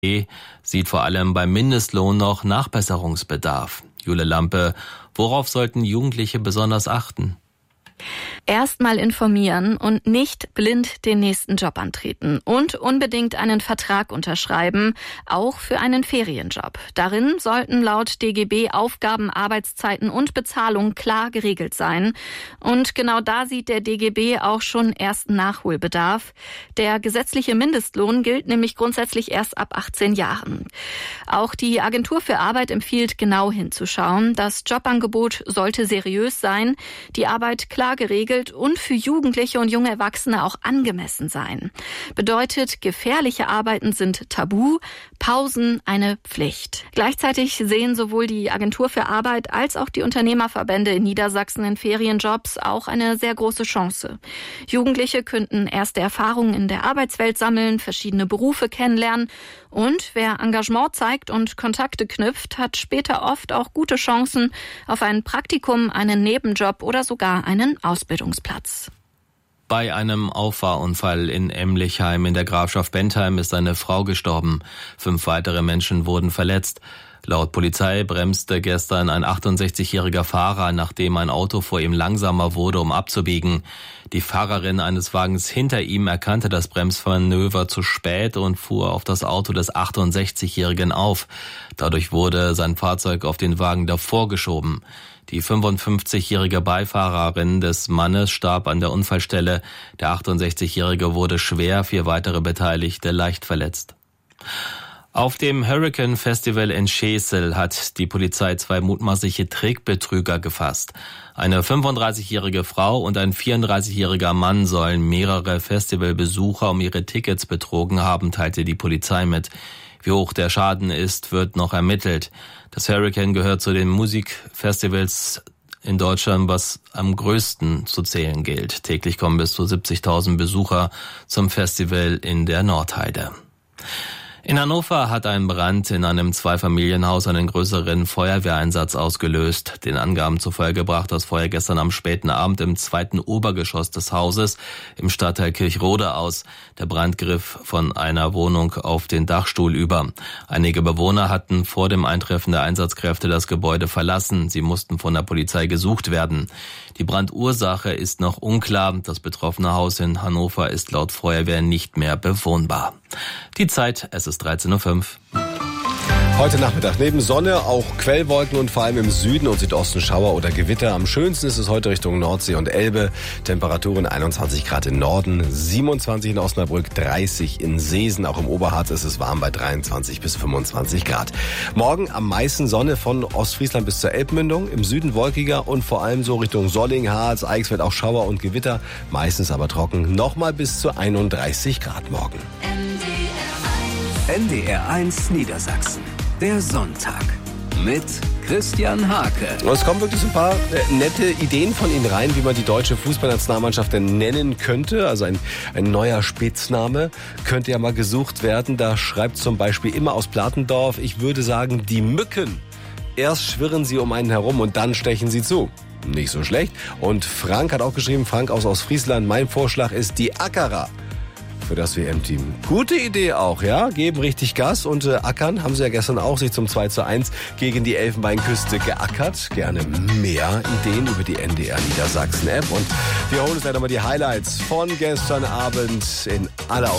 sieht vor allem beim Mindestlohn noch Nachbesserungsbedarf. Jule Lampe, worauf sollten Jugendliche besonders achten? Erstmal informieren und nicht blind den nächsten Job antreten und unbedingt einen Vertrag unterschreiben, auch für einen Ferienjob. Darin sollten laut DGB Aufgaben, Arbeitszeiten und Bezahlung klar geregelt sein. Und genau da sieht der DGB auch schon ersten Nachholbedarf. Der gesetzliche Mindestlohn gilt nämlich grundsätzlich erst ab 18 Jahren. Auch die Agentur für Arbeit empfiehlt, genau hinzuschauen. Das Jobangebot sollte seriös sein, die Arbeit klar geregelt und für Jugendliche und junge Erwachsene auch angemessen sein. Bedeutet, gefährliche Arbeiten sind tabu, Pausen eine Pflicht. Gleichzeitig sehen sowohl die Agentur für Arbeit als auch die Unternehmerverbände in Niedersachsen in Ferienjobs auch eine sehr große Chance. Jugendliche könnten erste Erfahrungen in der Arbeitswelt sammeln, verschiedene Berufe kennenlernen und wer Engagement zeigt und Kontakte knüpft, hat später oft auch gute Chancen auf ein Praktikum, einen Nebenjob oder sogar einen Ausbildungsplatz. Bei einem Auffahrunfall in Emlichheim in der Grafschaft Bentheim ist eine Frau gestorben. 5 weitere Menschen wurden verletzt. Laut Polizei bremste gestern ein 68-jähriger Fahrer, nachdem ein Auto vor ihm langsamer wurde, um abzubiegen. Die Fahrerin eines Wagens hinter ihm erkannte das Bremsmanöver zu spät und fuhr auf das Auto des 68-jährigen auf. Dadurch wurde sein Fahrzeug auf den Wagen davor geschoben. Die 55-jährige Beifahrerin des Mannes starb an der Unfallstelle. Der 68-jährige wurde schwer, 4 weitere Beteiligte leicht verletzt. Auf dem Hurricane Festival in Schesel hat die Polizei 2 mutmaßliche Trickbetrüger gefasst. Eine 35-jährige Frau und ein 34-jähriger Mann sollen mehrere Festivalbesucher um ihre Tickets betrogen haben, teilte die Polizei mit. Wie hoch der Schaden ist, wird noch ermittelt. Das Hurricane gehört zu den Musikfestivals in Deutschland, was am größten zu zählen gilt. Täglich kommen bis zu 70.000 Besucher zum Festival in der Nordheide. In Hannover hat ein Brand in einem Zweifamilienhaus einen größeren Feuerwehreinsatz ausgelöst. Den Angaben zufolge brach das Feuer gestern am späten Abend im 2. Obergeschoss des Hauses im Stadtteil Kirchrode aus. Der Brand griff von einer Wohnung auf den Dachstuhl über. Einige Bewohner hatten vor dem Eintreffen der Einsatzkräfte das Gebäude verlassen. Sie mussten von der Polizei gesucht werden. Die Brandursache ist noch unklar. Das betroffene Haus in Hannover ist laut Feuerwehr nicht mehr bewohnbar. Die Zeit, es ist 13.05 Uhr. Heute Nachmittag neben Sonne auch Quellwolken und vor allem im Süden und Südosten Schauer oder Gewitter. Am schönsten ist es heute Richtung Nordsee und Elbe. Temperaturen 21 Grad im Norden, 27 in Osnabrück, 30 in Seesen. Auch im Oberharz ist es warm bei 23 bis 25 Grad. Morgen am meisten Sonne von Ostfriesland bis zur Elbmündung. Im Süden wolkiger und vor allem so Richtung Solling, Harz, Eichsfeld auch Schauer und Gewitter. Meistens aber trocken. Nochmal bis zu 31 Grad morgen. NDR 1 Niedersachsen. Der Sonntag mit Christian Hake. Es kommen wirklich so ein paar nette Ideen von Ihnen rein, wie man die deutsche Fußballnationalmannschaft denn nennen könnte. Also ein neuer Spitzname könnte ja mal gesucht werden. Da schreibt zum Beispiel immer aus Platendorf, ich würde sagen, die Mücken. Erst schwirren sie um einen herum und dann stechen sie zu. Nicht so schlecht. Und Frank hat auch geschrieben, Frank aus Ostfriesland, mein Vorschlag ist die Ackerer. Für das WM-Team. Gute Idee auch, ja? Geben richtig Gas und ackern haben sie ja gestern auch sich zum 2:1 gegen die Elfenbeinküste geackert. Gerne mehr Ideen über die NDR Niedersachsen App und wir holen uns leider mal die Highlights von gestern Abend in aller